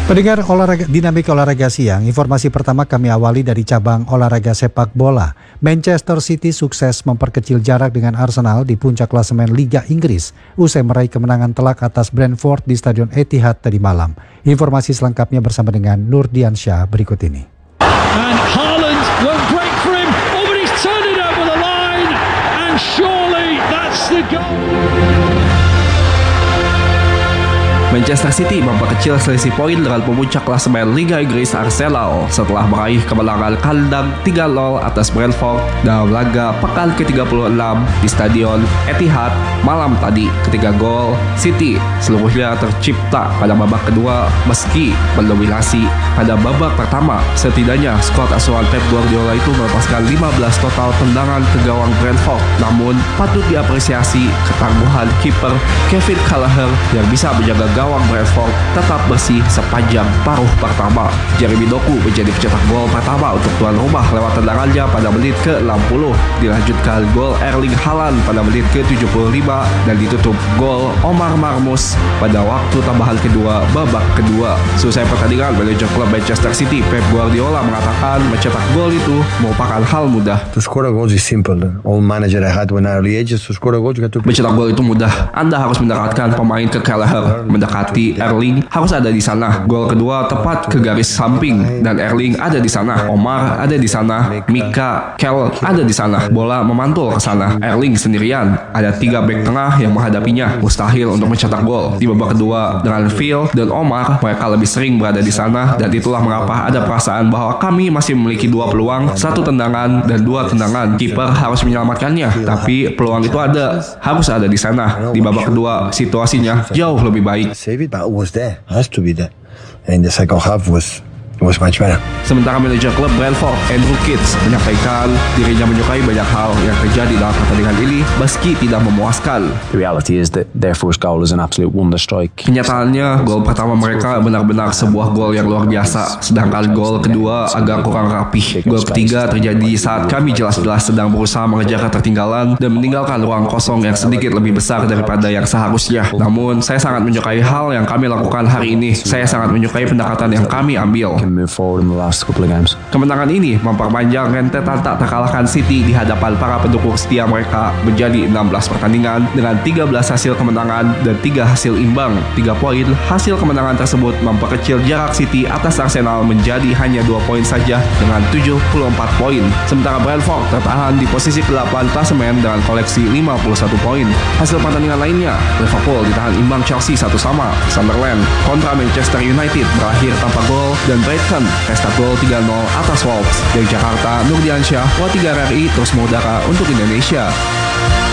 Pendengar dinamik olahraga siang, informasi pertama kami awali dari cabang olahraga sepak bola. Manchester City sukses memperkecil jarak dengan Arsenal di puncak klasemen Liga Inggris usai meraih kemenangan telak atas Brentford di Stadion Etihad tadi malam. Informasi selengkapnya bersama dengan Nurdiansyah berikut ini. And Haaland won't break for him. Oh, but he's turned it over the line, and surely that's the goal. Manchester City memperkecil selisih poin dengan pemuncak klasemen Liga Inggris Arsenal setelah meraih kemenangan kandang 3-0 atas Brentford dalam laga pekan ke-36 di Stadion Etihad malam tadi. Ketika gol City seluruhnya tercipta pada babak kedua meski mendominasi pada babak pertama. Setidaknya skuad asuhan Pep Guardiola itu melepaskan 15 total tendangan ke gawang Brentford. Namun patut diapresiasi ketangguhan kiper Kevin Kelleher yang bisa menjaga gawang Brentford tetap bersih sepanjang paruh pertama. Jeremy Doku menjadi pencetak gol pertama untuk tuan rumah lewat tendangannya pada menit ke-60. Dilanjutkan gol Erling Haaland pada menit ke-75 dan ditutup gol Omar Marmoush pada waktu tambahan kedua babak kedua. Selesai pertandingan, manajer klub Manchester City Pep Guardiola mengatakan mencetak gol itu merupakan hal mudah. To score a goal is simple. All manager I had when early ages to score a goal you got to. Mencetak gol itu mudah. Anda harus mendekatkan pemain ke Kelleher, mendekati Erling harus ada di sana. Gol kedua tepat ke garis samping dan Erling ada di sana. Omar ada di sana. Mika, Kel ada di sana. Bola memantul ke sana. Erling sendirian. Ada 3 bek tengah yang menghadapinya. Mustahil untuk mencetak gol. Di babak kedua dengan Phil dan Omar mereka lebih sering berada di sana dan itulah mengapa ada perasaan bahwa kami masih memiliki 2 peluang, 1 tendangan dan 2 tendangan. Kiper harus menyelamatkannya, tapi peluang itu ada, harus ada di sana. Di babak kedua situasinya jauh lebih baik. Save it, but it was there. It has to be there. And the second half was much better. Sementara manajer klub Brentford, Andrew Keats, menyampaikan dirinya menyukai banyak hal yang terjadi dalam pertandingan ini meski tidak memuaskan. The reality is that their first goal is an absolute wonder strike. Kenyataannya, gol pertama mereka benar-benar sebuah gol yang luar biasa, sedangkan gol kedua agak kurang rapih. Gol ketiga terjadi saat kami jelas-jelas sedang berusaha mengejar ketertinggalan dan meninggalkan ruang kosong yang sedikit lebih besar daripada yang seharusnya. Namun, saya sangat menyukai hal yang kami lakukan hari ini. Saya sangat menyukai pendekatan yang kami ambil. Move forward in the last couple of games. Kemenangan ini memperpanjang rentetan tak terkalahkan City di hadapan para pendukung setia mereka menjadi 16 pertandingan dengan 13 hasil kemenangan dan 3 hasil imbang. 3 poin hasil kemenangan tersebut memperkecil jarak City atas Arsenal menjadi hanya 2 poin saja dengan 74 poin. Sementara Brentford tertahan di posisi ke-8 klasemen dengan koleksi 51 poin. Hasil pertandingan lainnya, Liverpool ditahan imbang Chelsea 1-1. Sunderland kontra Manchester United berakhir tanpa gol dan Brighton pesta gol 3-0 atas Wolves. Dari Jakarta, Nurdiansyah, Pro 3 RRI terus mengudara untuk Indonesia.